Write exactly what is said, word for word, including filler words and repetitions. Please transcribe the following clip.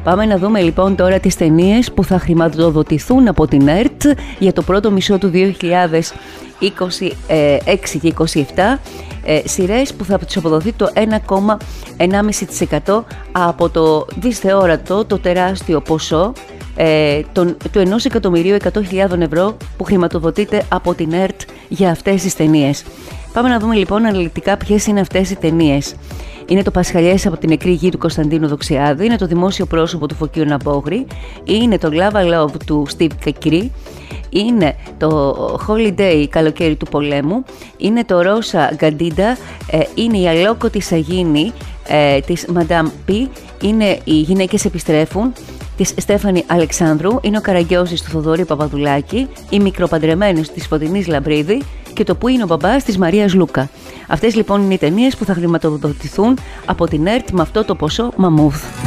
Πάμε να δούμε λοιπόν τώρα τις ταινίες που θα χρηματοδοτηθούν από την ΕΡΤ για το πρώτο μισό του δύο χιλιάδες είκοσι έξι και είκοσι επτά. Ε, σειρές που θα τους αποδοθεί το ένα κόμμα ένα τοις εκατό από το δυσθεώρατο, το τεράστιο ποσό ε, τον, του ενός εκατομμυρίου εκατό χιλιάδων ευρώ που χρηματοδοτείται από την ΕΡΤ για αυτές τις ταινίες. Πάμε να δούμε λοιπόν αναλυτικά ποιες είναι αυτές οι ταινίες. Είναι το Πασχαλιές από την νεκρή γη του Κωνσταντίνου Δοξιάδη, είναι το Δημόσιο πρόσωπο του Φωκίου Ναμπόγρη, είναι το Lava Love του Steve Κεκρή, είναι το Holiday καλοκαίρι του πολέμου, είναι το Ρώσα Γκαντίντα, ε, είναι η Αλόκοτη Σαγίνη ε, της Madame P, είναι οι Γυναίκες επιστρέφουν της Στέφανη Αλεξάνδρου, είναι ο Καραγκιόζης του Θοδωρή Παπαδουλάκη, οι Μικροπαντρεμένες της Φωτεινής Λαμπρίδη και το Πού είναι ο μπαμπάς της Μαρίας Λούκα. Αυτές λοιπόν είναι οι ταινίες που θα χρηματοδοτηθούν από την ΕΡΤ με αυτό το ποσό μαμούθ.